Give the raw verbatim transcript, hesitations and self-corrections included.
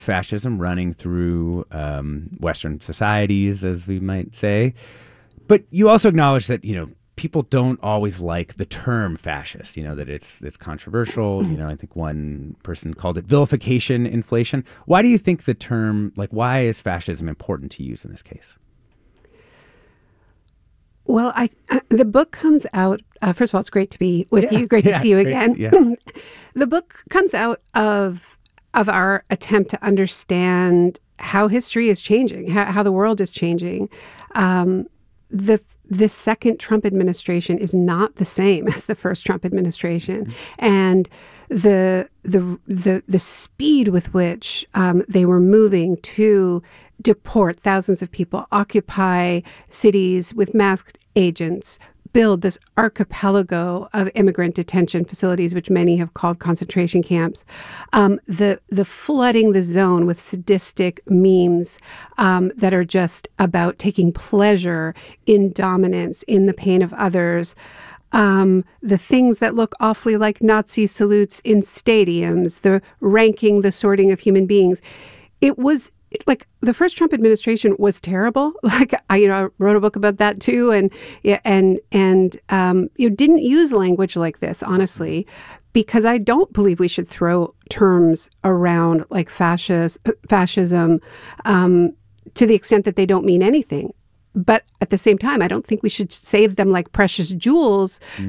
fascism running through um, Western societies, as we might say. But you also acknowledge that, you know, people don't always like the term fascist, you know, that it's it's controversial. You know, I think one person called it vilification inflation. Why do you think the term, like, why is fascism important to use in this case? Well, I uh, the book comes out, uh, first of all, it's great to be with Yeah, you. Great yeah, to see you great, again. yeah. The book comes out of of our attempt to understand how history is changing, how, how the world is changing. Um, the the second Trump administration is not the same as the first Trump administration, mm-hmm. and the the the the speed with which um, they were moving to deport thousands of people, occupy cities with masked agents, build this archipelago of immigrant detention facilities, which many have called concentration camps, um, the the flooding the zone with sadistic memes um, that are just about taking pleasure in dominance, in the pain of others, um, the things that look awfully like Nazi salutes in stadiums, the ranking, the sorting of human beings. It was like the first Trump administration was terrible. Like I, you know, I wrote a book about that too, and yeah, and and um, you didn't use language like this, honestly, because I don't believe we should throw terms around like fascist fascism um, to the extent that they don't mean anything. But at the same time, I don't think we should save them like precious jewels